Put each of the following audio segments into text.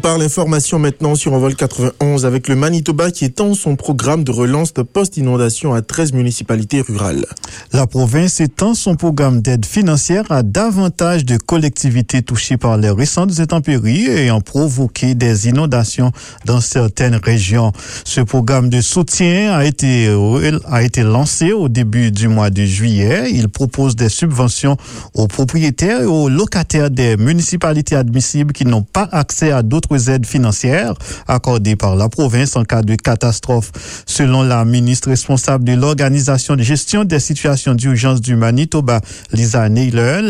parle information maintenant sur Envol 91 avec le Manitoba qui étend son programme de relance de post-inondation à 13 municipalités rurales. La province étend son programme d'aide financière à davantage de collectivités touchées par les récentes intempéries ayant provoqué des inondations dans certaines régions. Ce programme de soutien a été lancé au début du mois de juillet. Il propose des subventions aux propriétaires et aux locataires des municipalités admissibles qui n'ont pas accès à d'autres aides financières accordées par la province en cas de catastrophe. Selon la ministre responsable de l'Organisation de gestion des situations d'urgence du Manitoba, Lisa Naylor,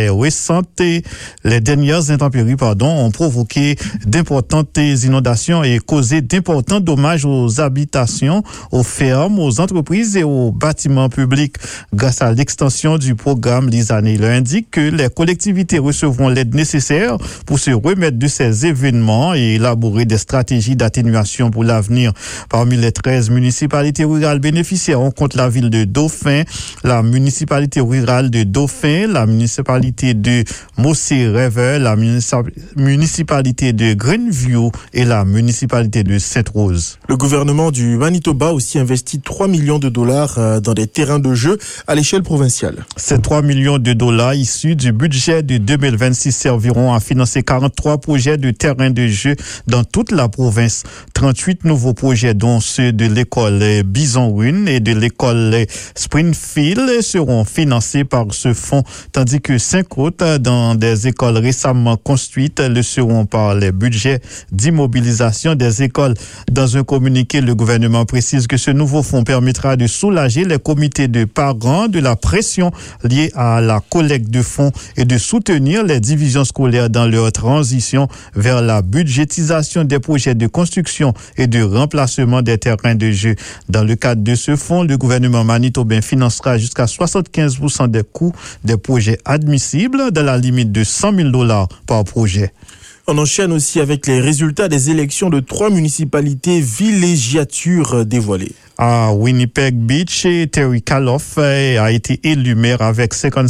les dernières intempéries ont provoqué d'importantes inondations et causé d'importants dommages aux habitations, aux fermes, aux entreprises et aux bâtiments publics. Grâce à l'extension du programme, Lisa Naylor indique que les collectivités recevront l'aide nécessaire pour se remettre de ces événements et élaborer des stratégies d'atténuation pour l'avenir. Parmi les 13 municipalités rurales bénéficiaires, on compte la ville de Dauphin, la municipalité rurale de Dauphin, la municipalité de Mossé-River, la municipalité de Greenview et la municipalité de Sainte-Rose. Le gouvernement du Manitoba aussi investit 3 millions de dollars dans des terrains de jeu à l'échelle provinciale. Ces 3 millions de dollars issus du budget de 2026 serviront à financer 43 projets de terrains de jeu dans toute la province. 38 nouveaux projets, dont ceux de l'école Bison Rune et de l'école Springfield, seront financés par ce fonds, tandis que 5 autres dans des écoles récemment construites le seront par les budgets d'immobilisation des écoles. Dans un communiqué, le gouvernement précise que ce nouveau fonds permettra de soulager les comités de parents de la pression liée à la collecte de fonds et de soutenir les divisions scolaires dans leur transition vers la budgétisation des projets de construction et de remplacement des terrains de jeu. Dans le cadre de ce fonds, le gouvernement manitobain financera jusqu'à 75% des coûts des projets admissibles dans la limite de 100 000 $ par projet. On enchaîne aussi avec les résultats des élections de 3 municipalités villégiatures dévoilées. À Winnipeg Beach, Terry Kaloff a été élu maire avec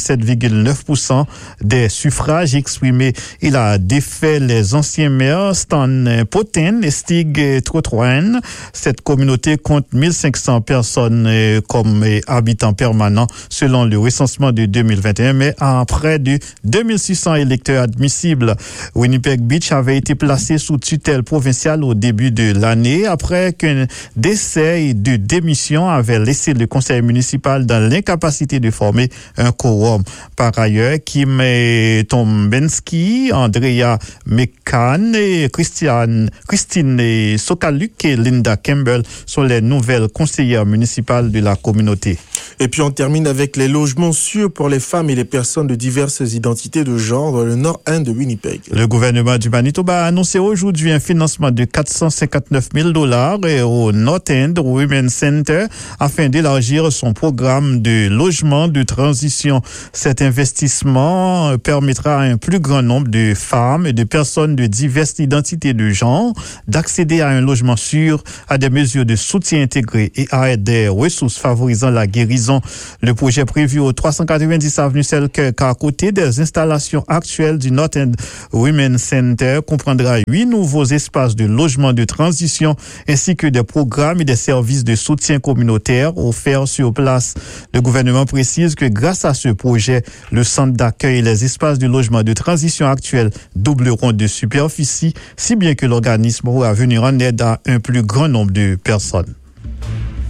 57,9% des suffrages exprimés. Il a défait les anciens maires Stan Poten et Stig Trotroen. Cette communauté compte 1500 personnes comme habitants permanents selon le recensement de 2021, mais a près de 2600 électeurs admissibles. Winnipeg Beach avait été placé sous tutelle provinciale au début de l'année après qu'un décès et de démission avait laissé le conseil municipal dans l'incapacité de former un quorum. Par ailleurs, Kim Tombensky, Andrea McCann et Christine Sokaluk et Linda Campbell sont les nouvelles conseillères municipales de la communauté. Et puis on termine avec les logements sûrs pour les femmes et les personnes de diverses identités de genre dans le nord-end de Winnipeg. Le gouvernement du Manitoba a annoncé aujourd'hui un financement de 459 000 $ au North End Women's Center afin d'élargir son programme de logement de transition. Cet investissement permettra à un plus grand nombre de femmes et de personnes de diverses identités de genre d'accéder à un logement sûr, à des mesures de soutien intégré et à des ressources favorisant la guérison. Le projet prévu au 390 avenue Selkirk à côté des installations actuelles du North End Women's Center comprendra 8 nouveaux espaces de logement de transition ainsi que des programmes et des services de soutien communautaire offerts sur place. Le gouvernement précise que grâce à ce projet, le centre d'accueil et les espaces de logement de transition actuels doubleront de superficie, si bien que l'organisme pourra venir en aide à un plus grand nombre de personnes.